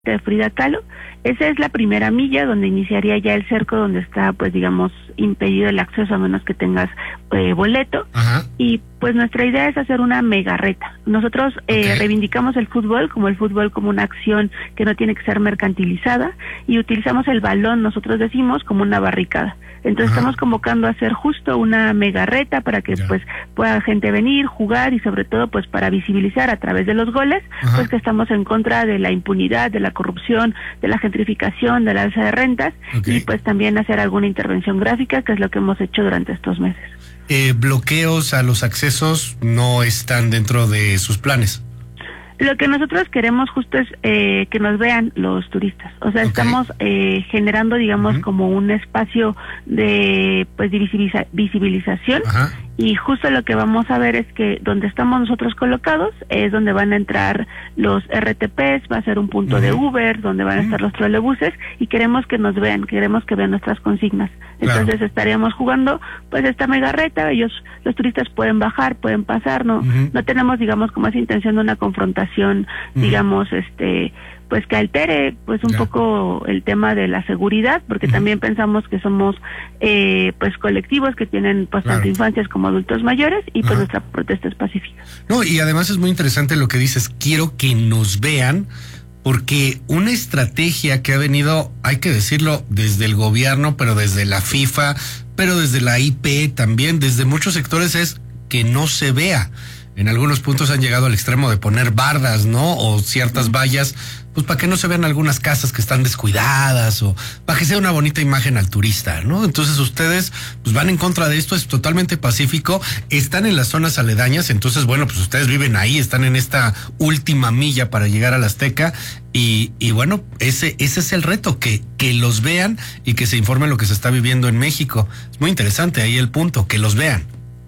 de Frida Kahlo. Esa es la primera milla donde iniciaría ya el cerco, donde está, pues digamos, impedido el acceso a menos que tengas boleto. Ajá. Y pues nuestra idea es hacer una megarreta. Nosotros reivindicamos el fútbol como una acción que no tiene que ser mercantilizada, y utilizamos el balón, nosotros decimos, como una barricada. Entonces estamos convocando a hacer justo una megarreta para que pues pueda gente venir, jugar, y sobre todo pues para visibilizar a través de los goles pues que estamos en contra de la impunidad, de la corrupción, de la gentrificación, de la alza de rentas, y pues también hacer alguna intervención gráfica, que es lo que hemos hecho durante estos meses. Bloqueos a los accesos no están dentro de sus planes. Lo que nosotros queremos justo es que nos vean los turistas. O sea, estamos generando, digamos, como un espacio de pues visibilización. Y justo lo que vamos a ver es que donde estamos nosotros colocados es donde van a entrar los RTPs, va a ser un punto de Uber, donde van a estar los trolebuses, y queremos que nos vean, queremos que vean nuestras consignas. Entonces estaríamos jugando pues esta megarreta, los turistas pueden bajar, pueden pasar, no tenemos, digamos, como esa intención de una confrontación, digamos, pues que altere pues un poco el tema de la seguridad, porque también pensamos que somos pues colectivos que tienen pues tanto infancias como adultos mayores, y pues nuestra protesta es pacífica. No, y además es muy interesante lo que dices, quiero que nos vean, porque una estrategia que ha venido, hay que decirlo, desde el gobierno, pero desde la FIFA, pero desde la IP también, desde muchos sectores, es que no se vea. En algunos puntos han llegado al extremo de poner bardas, ¿no? O ciertas vallas, pues para que no se vean algunas casas que están descuidadas, o para que sea una bonita imagen al turista, ¿no? Entonces ustedes pues van en contra de esto, es totalmente pacífico, están en las zonas aledañas, entonces bueno, pues ustedes viven ahí, están en esta última milla para llegar a la Azteca, y bueno, ese es el reto, que los vean y que se informen lo que se está viviendo en México. Es muy interesante ahí el punto, que los vean.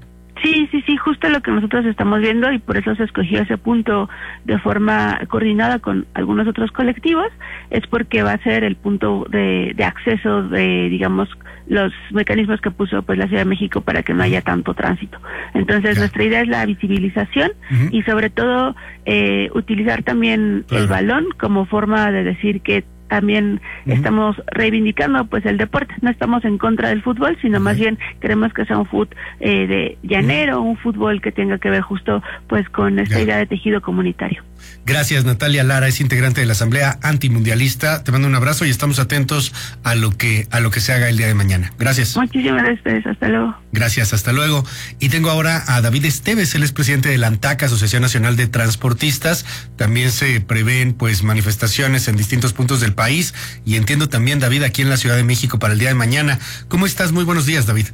Sí, justo lo que nosotros estamos viendo, y por eso se escogió ese punto de forma coordinada con algunos otros colectivos, es porque va a ser el punto de acceso de, digamos, los mecanismos que puso pues la Ciudad de México para que no haya tanto tránsito. Entonces nuestra idea es la visibilización y sobre todo utilizar también el balón como forma de decir que también estamos reivindicando pues el deporte. No estamos en contra del fútbol, sino más bien queremos que sea un fútbol de llanero, un fútbol que tenga que ver justo pues con esta idea de tejido comunitario. Gracias, Natalia Lara, es integrante de la Asamblea Antimundialista. Te mando un abrazo y estamos atentos a lo que se haga el día de mañana. Gracias. Muchísimas gracias, hasta luego. Gracias, hasta luego. Y tengo ahora a David Esteves, él es presidente de la ANTAC, Asociación Nacional de Transportistas. También se prevén pues manifestaciones en distintos puntos del país, y entiendo también, David, aquí en la Ciudad de México para el día de mañana. ¿Cómo estás? Muy buenos días, David.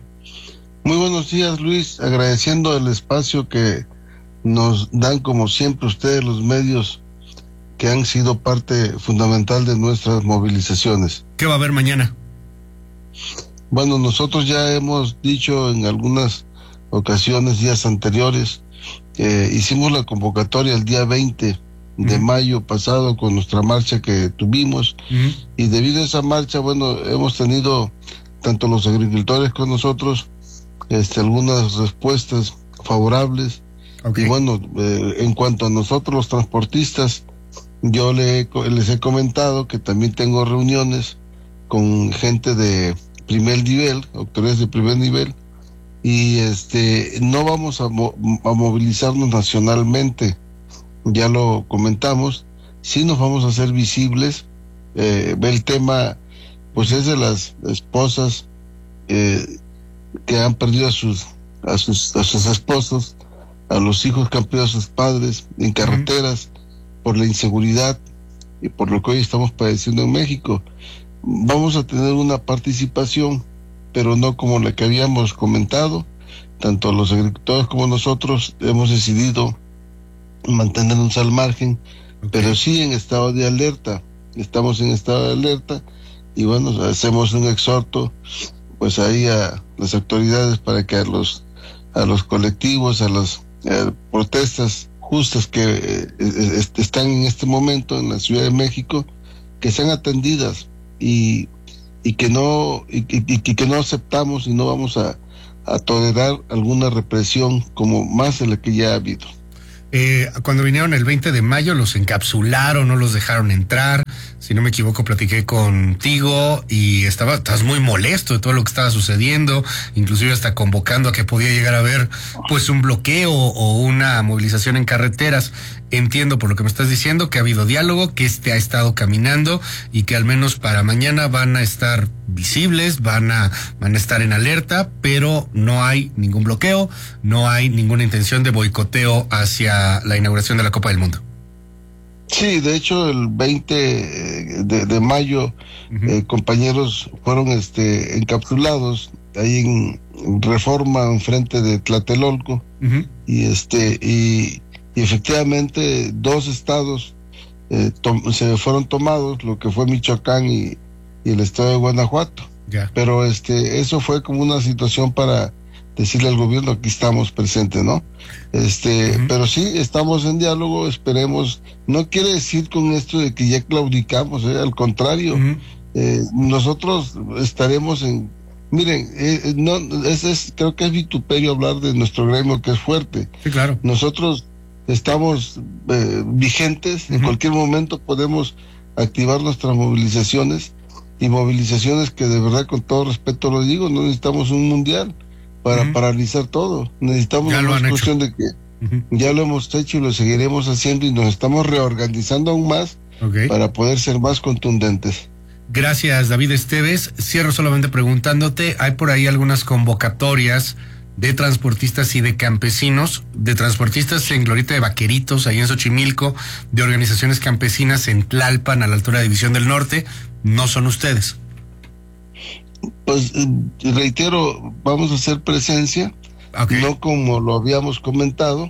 Muy buenos días, Luis, agradeciendo el espacio que nos dan como siempre ustedes, los medios que han sido parte fundamental de nuestras movilizaciones. ¿Qué va a haber mañana? Bueno, nosotros ya hemos dicho en algunas ocasiones, días anteriores, hicimos la convocatoria el día 20 de mayo pasado con nuestra marcha que tuvimos, y debido a esa marcha, bueno, hemos tenido tanto los agricultores con nosotros algunas respuestas favorables. Y bueno, en cuanto a nosotros los transportistas, yo les he comentado que también tengo reuniones con gente de primer nivel, autoridades de primer nivel, y no vamos a movilizarnos nacionalmente, ya lo comentamos, sí nos vamos a hacer visibles. El tema pues es de las esposas que han perdido a sus esposos, a los hijos que han perdido a sus padres en carreteras por la inseguridad y por lo que hoy estamos padeciendo en México. Vamos a tener una participación, pero no como la que habíamos comentado. Tanto los agricultores como nosotros hemos decidido mantenernos al margen, pero sí en estado de alerta. Estamos en estado de alerta, y bueno, hacemos un exhorto pues ahí a las autoridades para que a los colectivos, a las protestas justas que están en este momento en la Ciudad de México, que sean atendidas, y que no aceptamos y no vamos a tolerar alguna represión como más de la que ya ha habido. Cuando vinieron el 20 de mayo los encapsularon, no los dejaron entrar. Si no me equivoco, platiqué contigo y estás muy molesto de todo lo que estaba sucediendo, inclusive hasta convocando a que podía llegar a haber pues un bloqueo o una movilización en carreteras. Entiendo por lo que me estás diciendo que ha habido diálogo, que ha estado caminando y que al menos para mañana van a estar visibles, van a estar en alerta, pero no hay ningún bloqueo, no hay ninguna intención de boicoteo hacia la inauguración de la Copa del Mundo. Sí, de hecho el 20 de mayo compañeros fueron encapsulados ahí en Reforma, enfrente de Tlatelolco, y efectivamente 2 estados se fueron tomados, lo que fue Michoacán y el estado de Guanajuato. Pero eso fue como una situación para decirle al gobierno, aquí estamos presentes, ¿no? Pero sí, estamos en diálogo, esperemos. No quiere decir con esto de que ya claudicamos, al contrario, nosotros estaremos en... Miren, creo que es vituperio hablar de nuestro gremio, que es fuerte. Sí, claro. Nosotros estamos vigentes, en cualquier momento podemos activar nuestras movilizaciones, y movilizaciones que de verdad, con todo respeto lo digo, no necesitamos un mundial para paralizar todo. Necesitamos una cuestión de que ya lo hemos hecho y lo seguiremos haciendo, y nos estamos reorganizando aún más para poder ser más contundentes. Gracias, David Esteves. Cierro solamente preguntándote, hay por ahí algunas convocatorias de transportistas y de campesinos, de transportistas en Glorieta de Vaqueritos, ahí en Xochimilco, de organizaciones campesinas en Tlalpan, a la altura de División del Norte. ¿No son ustedes? Pues reitero, vamos a hacer presencia, no como lo habíamos comentado,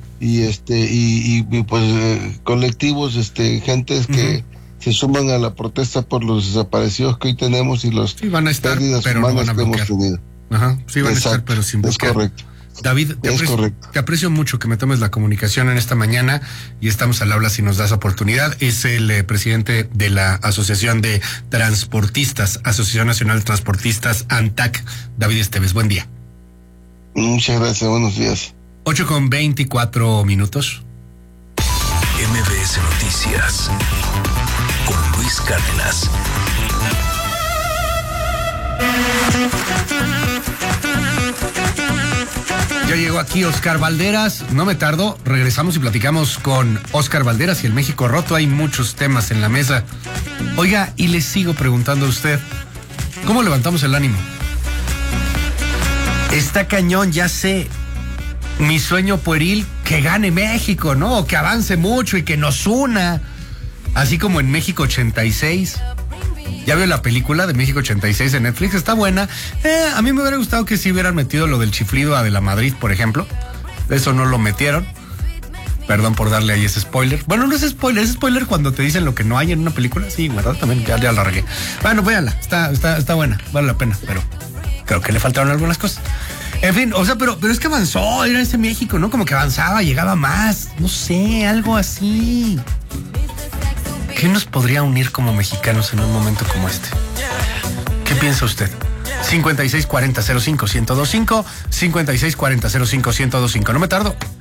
y pues colectivos, gentes que se suman a la protesta por los desaparecidos que hoy tenemos y los pérdidas humanas que hemos tenido. Sí van a estar, pero sin bloquear. Es correcto. David, te aprecio mucho que me tomes la comunicación en esta mañana y estamos al habla si nos das oportunidad. Es el presidente de la Asociación de Transportistas, Asociación Nacional de Transportistas, ANTAC, David Esteves. Buen día. Muchas gracias, buenos días. 8:24. MBS Noticias con Luis Cárdenas. Ya llegó aquí Oscar Valderas, no me tardo, regresamos y platicamos con Oscar Valderas y el México roto. Hay muchos temas en la mesa. Oiga, y le sigo preguntando a usted, ¿cómo levantamos el ánimo? Está cañón, ya sé. Mi sueño pueril, que gane México, ¿no? Que avance mucho y que nos una. Así como en México 86. Ya veo la película de México 86 en Netflix, está buena. A mí me hubiera gustado que si hubieran metido lo del chiflido a De la Madrid, por ejemplo. Eso no lo metieron. Perdón por darle ahí ese spoiler. Bueno, no es spoiler cuando te dicen lo que no hay en una película. Sí, ¿verdad? También ya la regué. Bueno, véanla, está buena, vale la pena, pero creo que le faltaron algunas cosas. En fin, o sea, pero es que avanzó, era ese México, ¿no? Como que avanzaba, llegaba más, no sé, algo así. ¿Qué nos podría unir como mexicanos en un momento como este? ¿Qué piensa usted? 5640-05-1025, 5640-05-1025. No me tardo.